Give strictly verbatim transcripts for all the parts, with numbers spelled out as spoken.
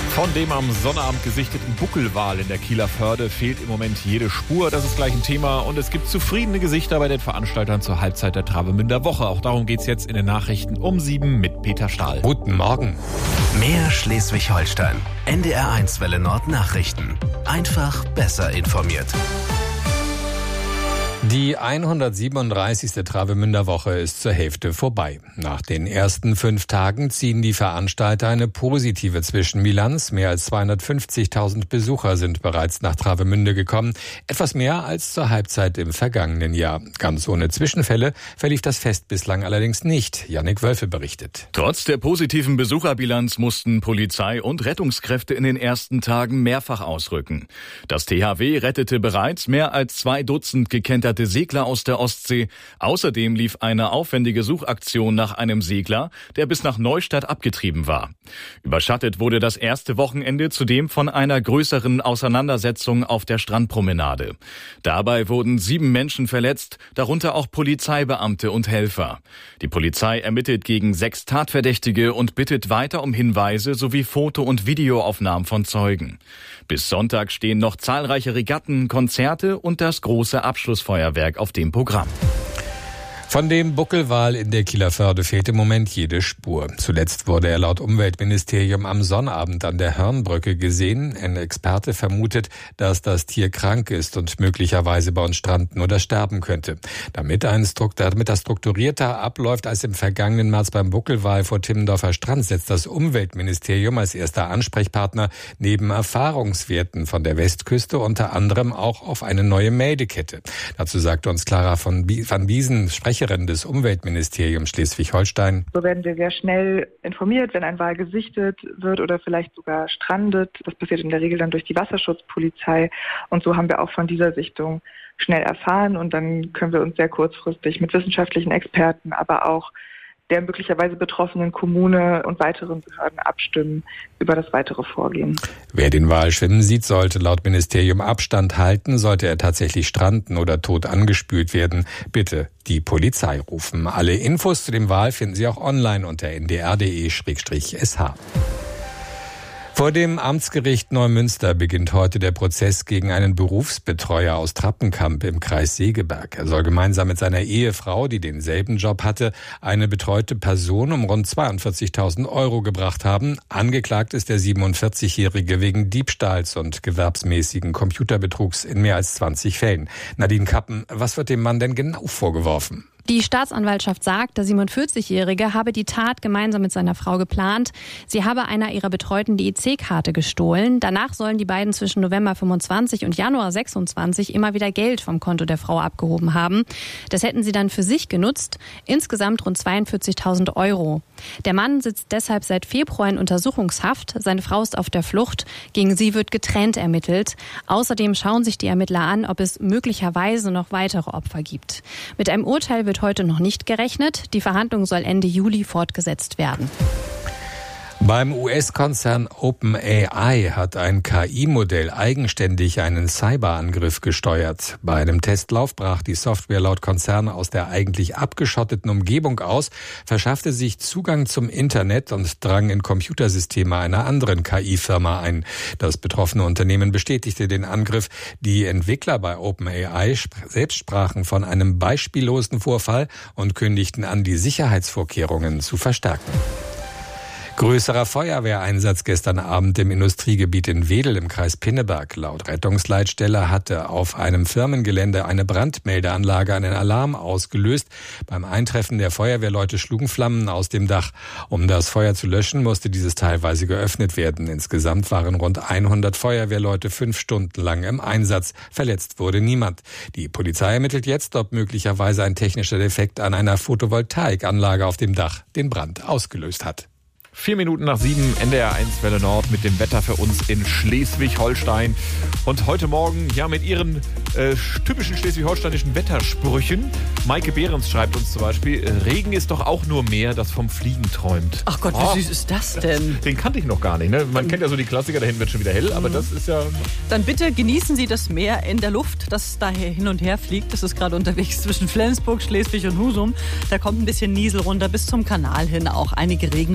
Von dem am Sonnabend gesichteten Buckelwal in der Kieler Förde fehlt im Moment jede Spur. Das ist gleich ein Thema. Und es gibt zufriedene Gesichter bei den Veranstaltern zur Halbzeit der Travemünder Woche. Auch darum geht's jetzt in den Nachrichten um sieben mit Peter Stahl. Guten Morgen. Mehr Schleswig-Holstein. N D R eins Welle Nord Nachrichten. Einfach besser informiert. Die hundertsiebenunddreißigste Travemünder Woche ist zur Hälfte vorbei. Nach den ersten fünf Tagen ziehen die Veranstalter eine positive Zwischenbilanz. Mehr als zweihundertfünfzigtausend Besucher sind bereits nach Travemünde gekommen. Etwas mehr als zur Halbzeit im vergangenen Jahr. Ganz ohne Zwischenfälle verlief das Fest bislang allerdings nicht. Jannik Wölfe berichtet. Trotz der positiven Besucherbilanz mussten Polizei und Rettungskräfte in den ersten Tagen mehrfach ausrücken. Das T H W rettete bereits mehr als zwei Dutzend gekenterte Segler aus der Ostsee. Außerdem lief eine aufwendige Suchaktion nach einem Segler, der bis nach Neustadt abgetrieben war. Überschattet wurde das erste Wochenende zudem von einer größeren Auseinandersetzung auf der Strandpromenade. Dabei wurden sieben Menschen verletzt, darunter auch Polizeibeamte und Helfer. Die Polizei ermittelt gegen sechs Tatverdächtige und bittet weiter um Hinweise sowie Foto- und Videoaufnahmen von Zeugen. Bis Sonntag stehen noch zahlreiche Regatten, Konzerte und das große Abschlussfeuerwerk auf dem Programm. Von dem Buckelwal in der Kieler Förde fehlt im Moment jede Spur. Zuletzt wurde er laut Umweltministerium am Sonnabend an der Hörnbrücke gesehen. Ein Experte vermutet, dass das Tier krank ist und möglicherweise bei uns stranden oder sterben könnte. Damit, ein Struktur, damit das strukturierter abläuft als im vergangenen März beim Buckelwal vor Timmendorfer Strand, setzt das Umweltministerium als erster Ansprechpartner neben Erfahrungswerten von der Westküste unter anderem auch auf eine neue Meldekette. Dazu sagte uns Clara von van Biesen, Sprecherin des Umweltministeriums Schleswig-Holstein. So werden wir sehr schnell informiert, wenn ein Wal gesichtet wird oder vielleicht sogar strandet. Das passiert in der Regel dann durch die Wasserschutzpolizei. Und so haben wir auch von dieser Sichtung schnell erfahren. Und dann können wir uns sehr kurzfristig mit wissenschaftlichen Experten, aber auch der möglicherweise betroffenen Kommune und weiteren Behörden abstimmen über das weitere Vorgehen. Wer den Wal schwimmen sieht, sollte laut Ministerium Abstand halten. Sollte er tatsächlich stranden oder tot angespült werden, bitte die Polizei rufen. Alle Infos zu dem Wal finden Sie auch online unter n d r punkt d e slash s h. Vor dem Amtsgericht Neumünster beginnt heute der Prozess gegen einen Berufsbetreuer aus Trappenkamp im Kreis Segeberg. Er soll gemeinsam mit seiner Ehefrau, die denselben Job hatte, eine betreute Person um rund zweiundvierzigtausend Euro gebracht haben. Angeklagt ist der siebenundvierzigjährige wegen Diebstahls und gewerbsmäßigen Computerbetrugs in mehr als zwanzig Fällen. Nadine Kappen, was wird dem Mann denn genau vorgeworfen? Die Staatsanwaltschaft sagt, der siebenundvierzigjährige habe die Tat gemeinsam mit seiner Frau geplant. Sie habe einer ihrer Betreuten die E C-Karte gestohlen. Danach sollen die beiden zwischen November fünfundzwanzig und Januar sechsundzwanzig immer wieder Geld vom Konto der Frau abgehoben haben. Das hätten sie dann für sich genutzt. Insgesamt rund zweiundvierzigtausend Euro. Der Mann sitzt deshalb seit Februar in Untersuchungshaft. Seine Frau ist auf der Flucht. Gegen sie wird getrennt ermittelt. Außerdem schauen sich die Ermittler an, ob es möglicherweise noch weitere Opfer gibt. Mit einem Urteil wird heute noch nicht gerechnet. Die Verhandlung soll Ende Juli fortgesetzt werden. Beim U S-Konzern OpenAI hat ein K I-Modell eigenständig einen Cyberangriff gesteuert. Bei einem Testlauf brach die Software laut Konzern aus der eigentlich abgeschotteten Umgebung aus, verschaffte sich Zugang zum Internet und drang in Computersysteme einer anderen K I-Firma ein. Das betroffene Unternehmen bestätigte den Angriff. Die Entwickler bei OpenAI selbst sprachen von einem beispiellosen Vorfall und kündigten an, die Sicherheitsvorkehrungen zu verstärken. Größerer Feuerwehreinsatz gestern Abend im Industriegebiet in Wedel im Kreis Pinneberg. Laut Rettungsleitstelle hatte auf einem Firmengelände eine Brandmeldeanlage einen Alarm ausgelöst. Beim Eintreffen der Feuerwehrleute schlugen Flammen aus dem Dach. Um das Feuer zu löschen, musste dieses teilweise geöffnet werden. Insgesamt waren rund hundert Feuerwehrleute fünf Stunden lang im Einsatz. Verletzt wurde niemand. Die Polizei ermittelt jetzt, ob möglicherweise ein technischer Defekt an einer Photovoltaikanlage auf dem Dach den Brand ausgelöst hat. Vier Minuten nach sieben, N D R eins Welle Nord mit dem Wetter für uns in Schleswig-Holstein. Und heute Morgen, ja, mit ihren äh, typischen schleswig-holsteinischen Wettersprüchen. Maike Behrens schreibt uns zum Beispiel, Regen ist doch auch nur Meer, das vom Fliegen träumt. Ach Gott, wie oh, süß ist das denn? Den kannte ich noch gar nicht. Ne? Man kennt ja so die Klassiker, da hinten wird schon wieder hell, aber das ist ja... Dann bitte genießen Sie das Meer in der Luft, das daher hin und her fliegt. Das ist gerade unterwegs zwischen Flensburg, Schleswig und Husum. Da kommt ein bisschen Niesel runter bis zum Kanal hin, auch einige Regenschauer.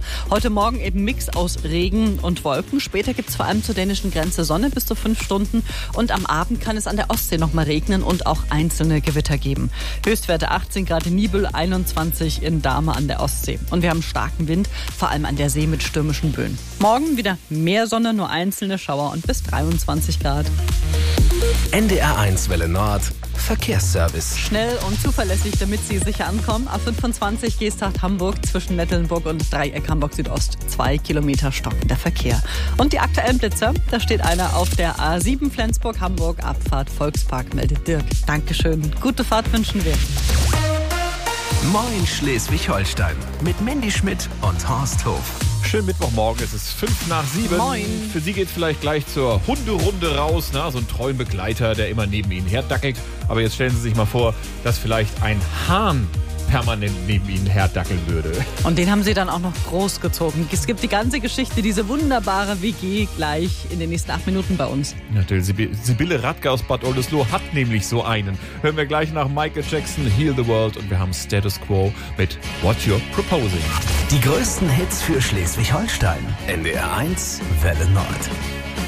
Heute Morgen eben Mix aus Regen und Wolken. Später gibt es vor allem zur dänischen Grenze Sonne bis zu fünf Stunden. Und am Abend kann es an der Ostsee noch mal regnen und auch einzelne Gewitter geben. Höchstwerte achtzehn Grad in Nibel, einundzwanzig in Dahme an der Ostsee. Und wir haben starken Wind, vor allem an der See mit stürmischen Böen. Morgen wieder mehr Sonne, nur einzelne Schauer und bis dreiundzwanzig Grad. N D R eins Welle Nord Verkehrsservice. Schnell und zuverlässig, damit Sie sicher ankommen. A fünfundzwanzig Geesthacht-Hamburg zwischen Mettlenburg und Dreieck Hamburg Südost. Zwei Kilometer stockender Verkehr. Und die aktuellen Blitzer, da steht einer auf der A sieben Flensburg-Hamburg, Abfahrt Volkspark, meldet Dirk. Dankeschön. Gute Fahrt wünschen wir. Moin Schleswig-Holstein mit Mandy Schmidt und Horst Hof. Schönen Mittwochmorgen, es ist fünf nach sieben. Moin. Für Sie geht es vielleicht gleich zur Hunderunde raus. Na, so ein treuen Begleiter, der immer neben Ihnen herdackelt. Aber jetzt stellen Sie sich mal vor, dass vielleicht ein Hahn permanent neben Ihnen herdackeln würde. Und den haben Sie dann auch noch großgezogen. Es gibt die ganze Geschichte, diese wunderbare W G gleich in den nächsten acht Minuten bei uns. Natürlich, Sibylle Radke aus Bad Oldesloe hat nämlich so einen. Hören wir gleich nach Michael Jackson, Heal the World, und wir haben Status Quo mit What You're Proposing. Die größten Hits für Schleswig-Holstein. N D R eins Welle Nord.